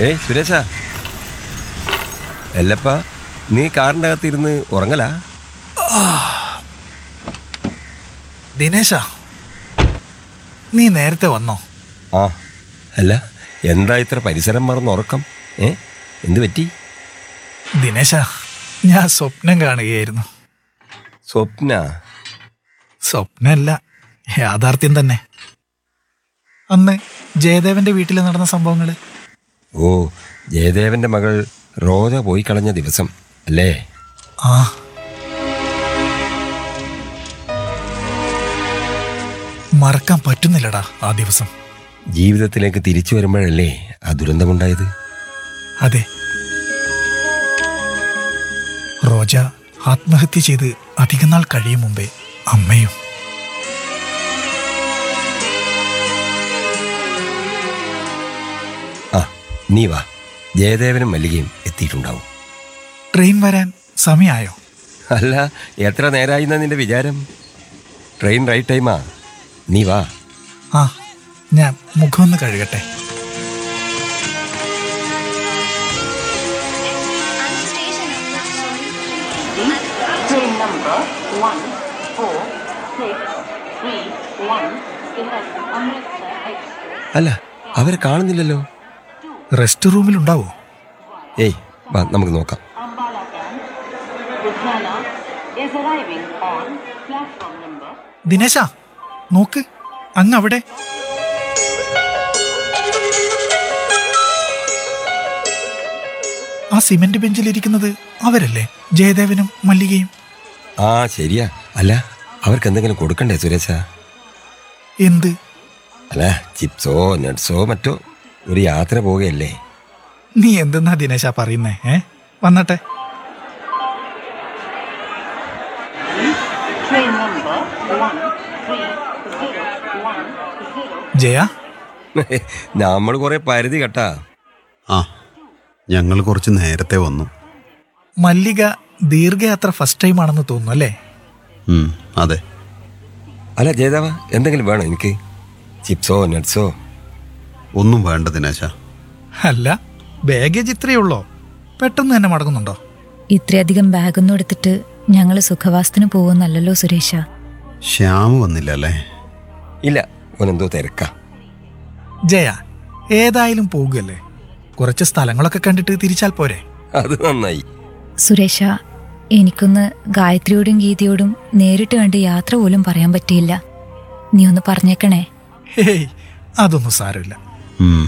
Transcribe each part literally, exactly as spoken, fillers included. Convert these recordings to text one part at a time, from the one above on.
ഏയ് സുരേഷ, എല്ലപ്പ നീ കാറിൻ്റെ അകത്തിരുന്ന് ഉറങ്ങലാ? ദിനേശ, നീ നേരത്തെ വന്നോ? ആ, അല്ല എന്താ ഇത്ര പരിസരം മറന്ന് ഉറക്കം? ഏ എന്ത് പറ്റി? ദിനേശ, ഞാൻ സ്വപ്നം കാണുകയായിരുന്നു. സ്വപ്ന? സ്വപ്നമല്ല, യാഥാർത്ഥ്യം തന്നെ. അന്ന് ജയദേവന്റെ വീട്ടിൽ നടന്ന സംഭവങ്ങൾ. ഓ, ജയദേവന്റെ മകൾ റോജ പോയി കളഞ്ഞ ദിവസം അല്ലേ? ആ, മറക്കാൻ പറ്റുന്നില്ലടാ ആ ദിവസം. ജീവിതത്തിലേക്ക് തിരിച്ചു വരുമ്പോഴല്ലേ ആ ദുരന്തമുണ്ടായത്? അതെ, റോജ ആത്മഹത്യ ചെയ്ത് അധിക നാൾ കഴിയും മുമ്പേ അമ്മയും. ആ, നീ വാ, ജയദേവനും മല്ലികയും എത്തിയിട്ടുണ്ടാവും. ട്രെയിൻ വരാൻ സമയമായോ? അല്ല, എത്ര നേരമായിന്നാ നിന്റെ വിചാരം? ട്രെയിൻ റൈറ്റ് ടൈമാ, നീ വാ. ആ, ഞാൻ മുഖമൊന്ന് കഴുകട്ടെ. Train number one four six three one is Amritsar Express. അല്ല, അവരെ കാണുന്നില്ലല്ലോ. റെസ്റ്റ് റൂമിലുണ്ടാവോ? ഏയ് വാ, നമുക്ക് നോക്കാം. Ambala Camp, Ludhiana is arriving on platform number. ദിനേശ, നോക്ക്, അങ്ങ് അവിടെ. ആ സിമന്റ് ബെഞ്ചിലിരിക്കുന്നത് അവരല്ലേ, ജയദേവനും മല്ലികയും? ആ ശരിയാ. അല്ല, അവർക്ക് എന്തെങ്കിലും കൊടുക്കണ്ടേ സുരേഷ? എന്ത്? അല്ല, ചിപ്സോ നട്ട്സോ മറ്റോ. ഒരു യാത്ര പോവുകയല്ലേ. നീ എന്തെന്നാ ദിനേശ പറയുന്നേ? ഏ വന്നട്ടെ. Train number one three zero one zero. Jaya, നമ്മൾ കുറെ പരിധി കേട്ടാ. ആ, ഞങ്ങൾ കുറച്ച് നേരത്തെ വന്നു. മല്ലിക ദീർഘയാത്ര ഫസ്റ്റ് ടൈം ആണെന്ന് തോന്നുന്നു അല്ലേ? ഉം, അതെ. അല്ല ജയദേവ, എന്തെങ്കിലും വേണോ എനിക്ക്? ചിപ്സോ നട്ട്സോ? ഒന്നും വേണ്ട ദിനേശ. അല്ല, ബാഗേജ് ഇത്രയേ ഉള്ളോ? പെട്ടെന്ന് തന്നെ മടങ്ങുന്നുണ്ടോ? ഇത്രയധികം ബാഗൊന്നും എടുത്തിട്ട് ഞങ്ങൾ സുഖവാസത്തിന് പോകുന്നല്ലോ സുരേഷ. ശ്യാം വന്നില്ല അല്ലേ? ഇല്ല, ഓനെന്തോ തിരക്കാ. ജയ, ഏതായാലും പോകുകയല്ലേ, കുറച്ച് സ്ഥലങ്ങളൊക്കെ കണ്ടിട്ട് തിരിച്ചാൽ പോരെ? അത് നന്നായി. സുരേഷ, എനിക്കൊന്ന് ഗായത്രിയോടും ഗീതയോടും നേരിട്ട് കണ്ട് യാത്ര പോലും പറയാൻ പറ്റിയില്ല. നീ ഒന്ന് പറഞ്ഞേക്കണേ. ഹേയ്, അതൊന്നും സാരമില്ല. ഉം.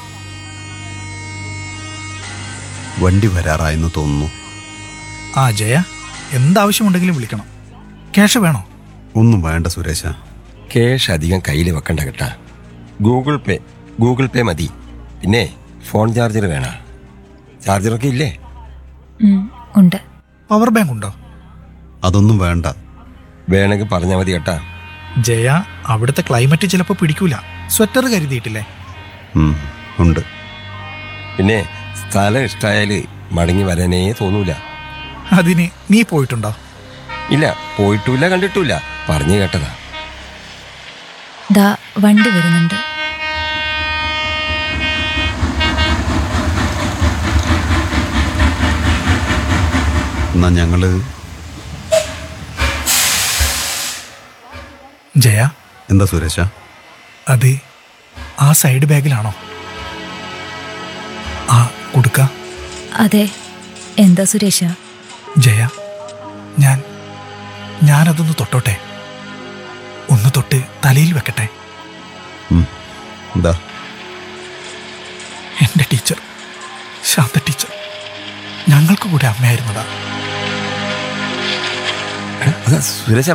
വണ്ടി വരാറായെന്ന് തോന്നുന്നു. ആ ജയ, എന്താവശ്യമുണ്ടെങ്കിലും വിളിക്കണം. ക്യാഷ് വേണോ? ഒന്നും വേണ്ട സുരേശ. ക്യാഷ് അധികം കയ്യിൽ വെക്കണ്ട കേട്ടാ. ഗൂഗിൾ പേ ഗൂഗിൾ പേ മതി. പിന്നെ ഫോൺ ചാർജർ വേണ? ചാർജറൊക്കെ ഇല്ലേ? ഉം, ഉണ്ട്. പവർ ബാങ്ക് ഉണ്ടോ? അതൊന്നും വേണ്ട. വേണമെങ്കിൽ പറഞ്ഞാൽ മതി കേട്ടാ. ജയ, അവിടുത്തെ ക്ലൈമറ്റ് ചിലപ്പോൾ പിടിക്കൂല. സ്വെറ്റർ കരുതിയിട്ടില്ലേ? ഉം, ഉണ്ട്. പിന്നെ സ്ഥലം ഇഷ്ടമായാൽ മടങ്ങി വരാനേ തോന്നൂല. അതിന് നീ പോയിട്ടുണ്ടോ? ഇല്ല, പോയിട്ടില്ല, കണ്ടിട്ടില്ല, പറഞ്ഞു കേട്ടതാ. ദാ വണ്ടി വരുന്നുണ്ട്. എന്നാ ഞങ്ങള്. ജയ, എന്താ സുരേശ? അത് ആ സൈഡ് ബാഗിലാണോ? ആ, കൊടുക്ക. അതെ. എന്താ സുരേഷ? ജയ, ഞാൻ ഞാനതൊന്ന് തൊട്ടോട്ടെ? ഒന്ന് തൊട്ട് തലയിൽ വെക്കട്ടെ? ഉം, എന്താ? എൻ്റെ ടീച്ചർ, ശാന്ത ടീച്ചർ, ഞങ്ങൾക്ക് കൂടെ അമ്മയായിരുന്നതാ. അതാ സുരേഷ